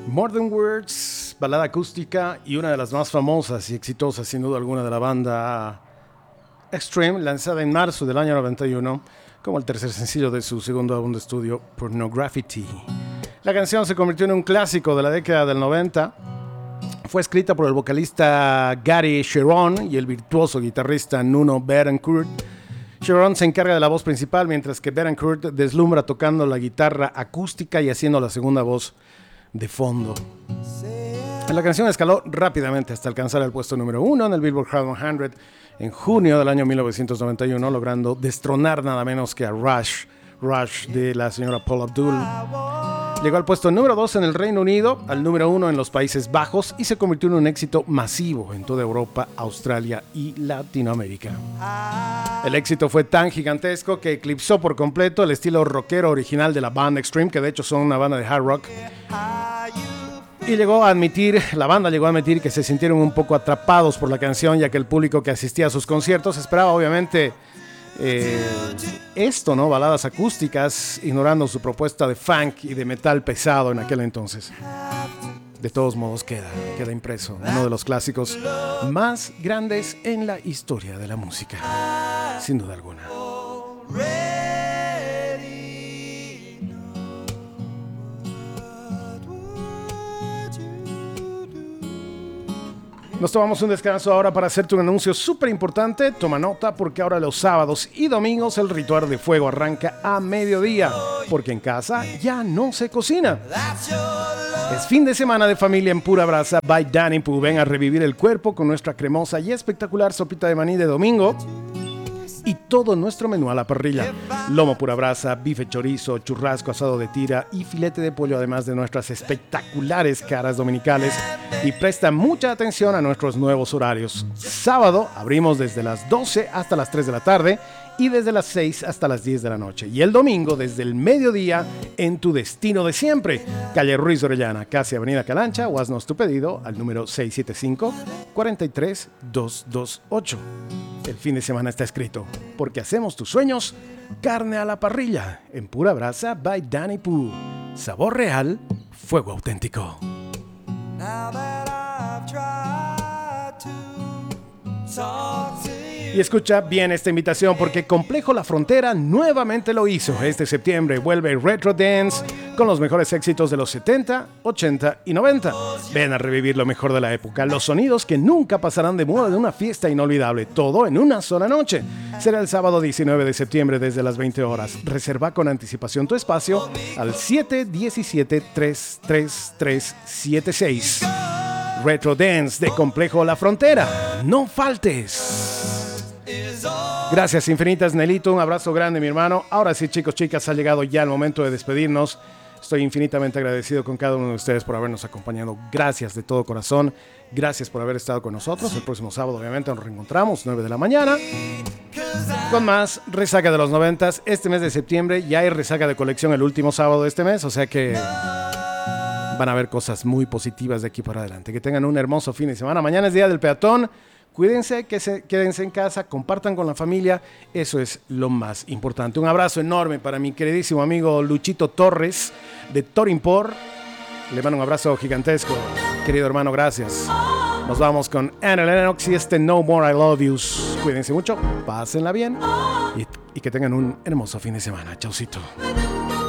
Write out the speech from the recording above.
More Than Words, balada acústica y una de las más famosas y exitosas sin duda alguna de la banda Extreme, lanzada en marzo del año 91 como el tercer sencillo de su segundo álbum de estudio, Pornography. La canción se convirtió en un clásico de la década del 90. Fue escrita por el vocalista Gary Cherone y el virtuoso guitarrista Nuno Bettencourt. Cherone se encarga de la voz principal, mientras que Bettencourt deslumbra tocando la guitarra acústica y haciendo la segunda voz de fondo. La canción escaló rápidamente hasta alcanzar el puesto número 1 en el Billboard Hot 100 en junio del año 1991, logrando destronar nada menos que a Rush de la señora Paula Abdul. Llegó al puesto número 2 en el Reino Unido, al número 1 en los Países Bajos y se convirtió en un éxito masivo en toda Europa, Australia y Latinoamérica. El éxito fue tan gigantesco que eclipsó por completo el estilo rockero original de la banda Extreme, que de hecho son una banda de hard rock. Y la banda llegó a admitir que se sintieron un poco atrapados por la canción, ya que el público que asistía a sus conciertos esperaba obviamente esto, ¿no? Baladas acústicas, ignorando su propuesta de funk y de metal pesado en aquel entonces. De todos modos queda impreso, uno de los clásicos más grandes en la historia de la música, sin duda alguna. Nos tomamos un descanso ahora para hacerte un anuncio súper importante. Toma nota, porque ahora los sábados y domingos el ritual de fuego arranca a mediodía, porque en casa ya no se cocina. Es fin de semana de familia en Pura Brasa by Danny Poo. Ven a revivir el cuerpo con nuestra cremosa y espectacular sopita de maní de domingo y todo nuestro menú a la parrilla: lomo pura brasa, bife chorizo, churrasco asado de tira y filete de pollo, además de nuestras espectaculares caras dominicales. Y presta mucha atención a nuestros nuevos horarios. Sábado abrimos desde las 12 hasta las 3 de la tarde y desde las 6 hasta las 10 de la noche. Y el domingo desde el mediodía en tu destino de siempre, calle Ruiz Orellana, casi Avenida Calancha, o haznos tu pedido al número 675-43228. El fin de semana está escrito, porque hacemos tus sueños carne a la parrilla en Pura Brasa by Danny Poo. Sabor real, fuego auténtico. Y escucha bien esta invitación, porque Complejo La Frontera nuevamente lo hizo. Este septiembre vuelve Retro Dance con los mejores éxitos de los 70, 80 y 90. Ven a revivir lo mejor de la época, los sonidos que nunca pasarán de moda de una fiesta inolvidable, todo en una sola noche. Será el sábado 19 de septiembre desde las 20 horas. Reserva con anticipación tu espacio al 717-33376. Retro Dance de Complejo La Frontera. No faltes. Gracias infinitas, Nelito. Un abrazo grande, mi hermano. Ahora sí, chicos, chicas, ha llegado ya el momento de despedirnos. Estoy infinitamente agradecido con cada uno de ustedes por habernos acompañado. Gracias de todo corazón. Gracias por haber estado con nosotros. El próximo sábado, obviamente, nos reencontramos 9 de la mañana con más Resaca de los 90s. Este mes de septiembre ya hay resaca de colección el último sábado de este mes, o sea que van a haber cosas muy positivas de aquí para adelante. Que tengan un hermoso fin de semana. Mañana es Día del Peatón. Cuídense, quédense en casa, compartan con la familia. Eso es lo más importante. Un abrazo enorme para mi queridísimo amigo Luchito Torres de Torimpor. Le mando un abrazo gigantesco. Querido hermano, gracias. Nos vamos con Anna Lennox y este No More I Love Yous. Cuídense mucho, pásenla bien y que tengan un hermoso fin de semana. Chaucito.